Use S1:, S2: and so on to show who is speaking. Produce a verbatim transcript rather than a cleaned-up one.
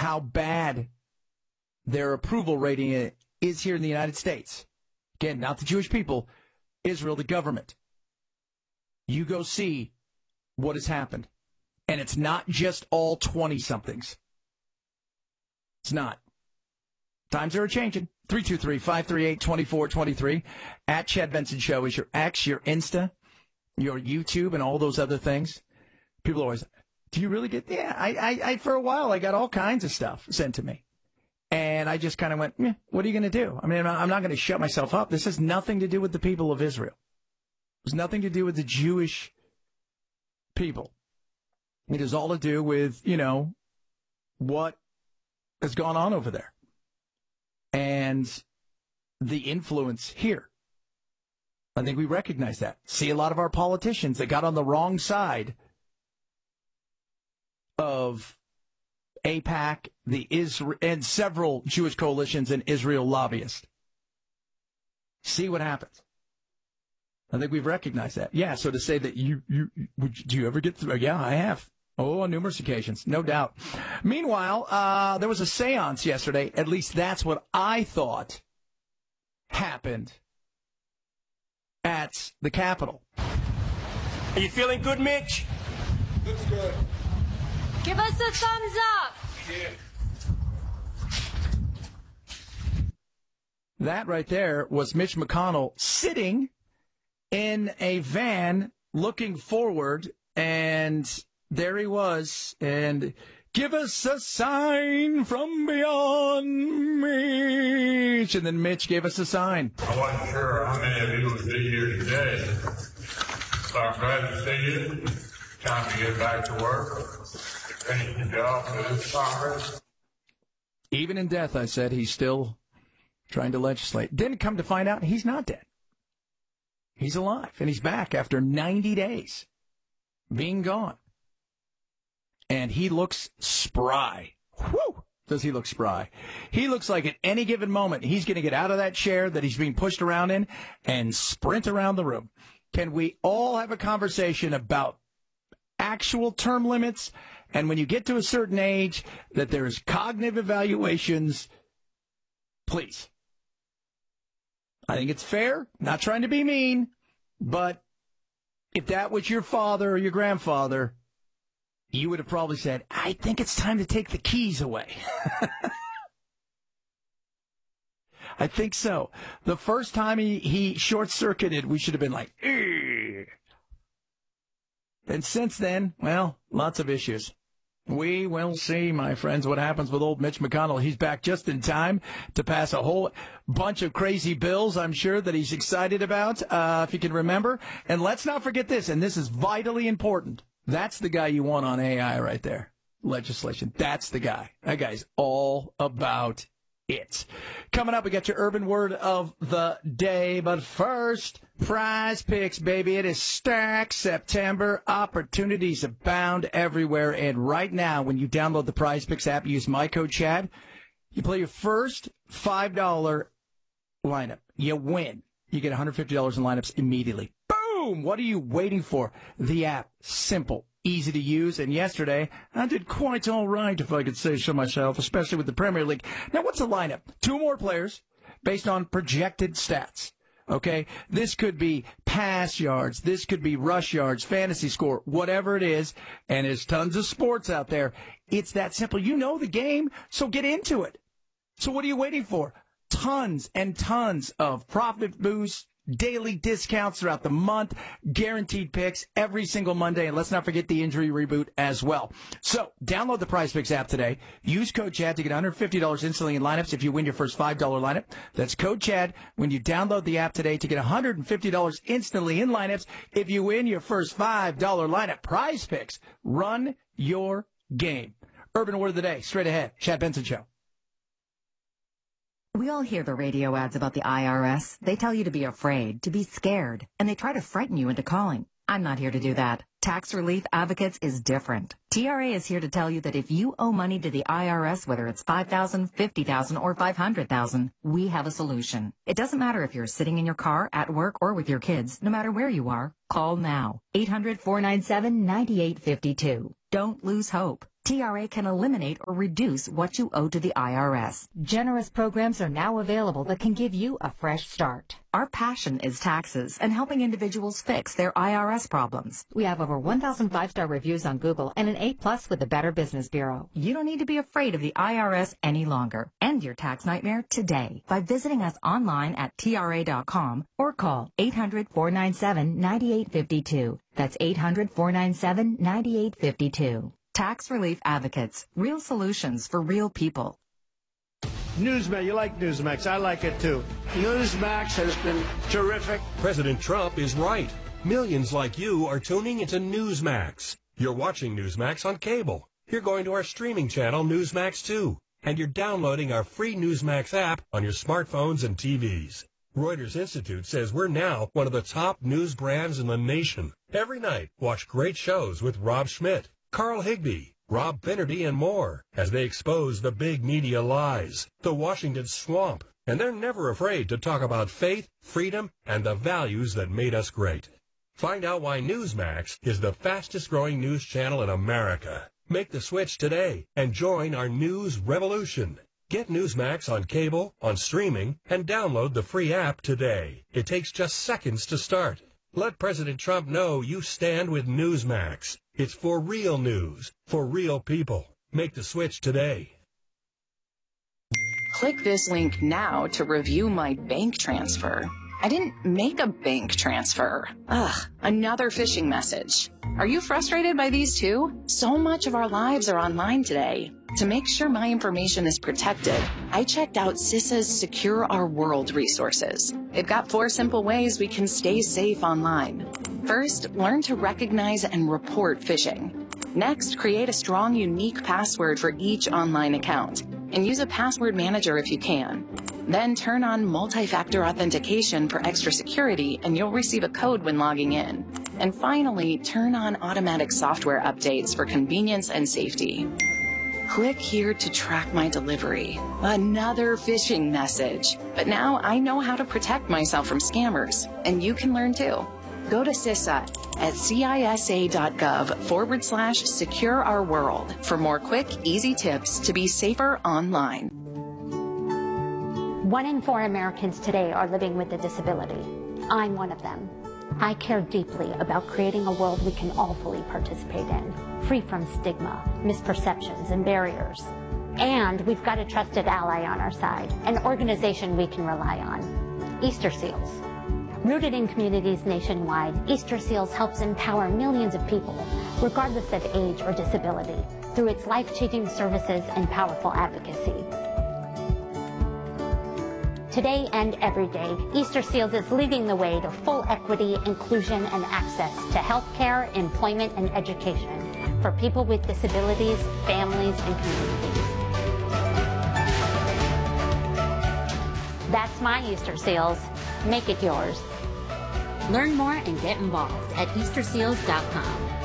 S1: how bad their approval rating is here in the United States. Again, not the Jewish people, Israel, the government. You go see what has happened. And it's not just all twenty-somethings. It's not. Times are changing. three two three, five three eight, two four two three. At Chad Benson Show is your X, your Insta, your YouTube, and all those other things. People always, do you really get, yeah, I, I, I, for a while, I got all kinds of stuff sent to me. And I just kind of went, yeah, what are you going to do? I mean, I'm not, I'm not going to shut myself up. This has nothing to do with the people of Israel. It has nothing to do with the Jewish people. It has all to do with, you know, what has gone on over there. And the influence here. I think we recognize that. See a lot of our politicians that got on the wrong side of AIPAC, the Isra- and several Jewish coalitions and Israel lobbyists. See what happens. I think we've recognized that. Yeah, so to say that you, you, would, do you ever get through? Yeah, I have. Oh, on numerous occasions, no doubt. Meanwhile, uh, there was a seance yesterday. At least that's what I thought happened at the Capitol.
S2: Are you feeling good, Mitch?
S3: Looks good.
S4: Give us a thumbs up.
S3: Yeah.
S1: That right there was Mitch McConnell sitting in a van looking forward, and there he was, and give us a sign from beyond Mitch. And then Mitch gave us a sign.
S5: I wasn't sure how many of you would be here today, so I'm glad to see you. Time to get back to work. Finish the job for this Congress.
S1: Even in death, I said, he's still trying to legislate. Didn't come to find out he's not dead. He's alive, and he's back after ninety days being gone. And he looks spry. Whew! Does he look spry? He looks like at any given moment he's going to get out of that chair that he's being pushed around in and sprint around the room. Can we all have a conversation about actual term limits? And when you get to a certain age, that there's cognitive evaluations, please. I think it's fair, not trying to be mean, but if that was your father or your grandfather, you would have probably said, I think it's time to take the keys away. I think so. The first time he, he short-circuited, we should have been like, Ugh. And since then, well, lots of issues. We will see, my friends, what happens with old Mitch McConnell. He's back just in time to pass a whole bunch of crazy bills, I'm sure, that he's excited about, uh, if you can remember. And let's not forget this, and this is vitally important. That's the guy you want on A I right there. Legislation. That's the guy. That guy's all about it. Coming up, we got your urban word of the day. But first, Prize Picks, baby. It is Stack September. Opportunities abound everywhere. And right now, when you download the Prize Picks app, use my code Chad. You play your first five dollar lineup. You win. You get one hundred fifty dollars in lineups immediately. Boom! What are you waiting for? The app. Simple. Easy to use, and yesterday, I did quite all right, if I could say so myself, especially with the Premier League. Now, what's the lineup? Two more players based on projected stats, okay? This could be pass yards. This could be rush yards, fantasy score, whatever it is, and there's tons of sports out there. It's that simple. You know the game, so get into it. So what are you waiting for? Tons and tons of profit boosts, daily discounts throughout the month, guaranteed picks every single Monday, and let's not forget the injury reboot as well. So download the Prize Picks app today. Use code Chad to get one hundred fifty dollars instantly in lineups if you win your first five dollar lineup. That's code Chad when you download the app today to get one hundred fifty dollars instantly in lineups if you win your first five dollar lineup. Prize Picks. Run your game. Urban Word of the Day. Straight ahead. Chad Benson Show.
S6: We all hear the radio ads about the I R S. They tell you to be afraid, to be scared, and they try to frighten you into calling. I'm not here to do that. Tax Relief Advocates is different. T R A is here to tell you that if you owe money to the I R S, whether it's five thousand dollars, fifty thousand dollars, or five hundred thousand dollars, we have a solution. It doesn't matter if you're sitting in your car, at work, or with your kids. No matter where you are, call now. eight hundred, four nine seven, nine eight five two. Don't lose hope. T R A can eliminate or reduce what you owe to the I R S. Generous programs are now available that can give you a fresh start. Our passion is taxes and helping individuals fix their I R S problems. We have over one thousand five-star reviews on Google and an A plus with the Better Business Bureau. You don't need to be afraid of the I R S any longer. End your tax nightmare today by visiting us online at T R A dot com or call eight hundred, four nine seven, nine eight five two. That's eight hundred, four nine seven, nine eight five two. Tax Relief Advocates. Real solutions for real people.
S3: Newsmax, you like Newsmax. I like it too. Newsmax has been terrific.
S7: President Trump is right. Millions like you are tuning into Newsmax. You're watching Newsmax on cable. You're going to our streaming channel, Newsmax two. And you're downloading our free Newsmax app on your smartphones and T Vs. Reuters Institute says we're now one of the top news brands in the nation. Every night, watch great shows with Rob Schmidt, Carl Higbie, Rob Finnerty, and more as they expose the big media lies, the Washington swamp, and they're never afraid to talk about faith, freedom, and the values that made us great. Find out why Newsmax is the fastest-growing news channel in America. Make the switch today and join our news revolution. Get Newsmax on cable, on streaming, and download the free app today. It takes just seconds to start. Let President Trump know you stand with Newsmax. It's for real news, for real people. Make the switch today.
S8: Click this link now to review my bank transfer. I didn't make a bank transfer. Ugh, another phishing message. Are you frustrated by these too? So much of our lives are online today. To make sure my information is protected, I checked out CISA's Secure Our World resources. They've got four simple ways we can stay safe online. First, learn to recognize and report phishing. Next, create a strong, unique password for each online account, and use a password manager if you can. Then turn on multi-factor authentication for extra security, and you'll receive a code when logging in. And finally, turn on automatic software updates for convenience and safety. Click here to track my delivery. Another phishing message. But now I know how to protect myself from scammers, and you can learn too. Go to CISA at cisa.gov forward slash secure our world for more quick, easy tips to be safer online.
S9: One in four Americans today are living with a disability. I'm one of them. I care deeply about creating a world we can all fully participate in, free from stigma, misperceptions, and barriers. And we've got a trusted ally on our side, an organization we can rely on, Easter Seals. Rooted in communities nationwide, Easter Seals helps empower millions of people, regardless of age or disability, through its life-changing services and powerful advocacy. Today and every day, Easter Seals is leading the way to full equity, inclusion, and access to healthcare, employment, and education for people with disabilities, families, and communities. That's my Easter Seals. Make it yours.
S10: Learn more and get involved at Easter Seals dot com.